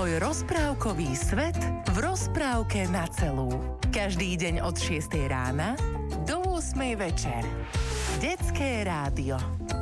Tvoj rozprávkový svet v rozprávke na celú. Každý deň od 6 rána do 8 večer. Detské rádio.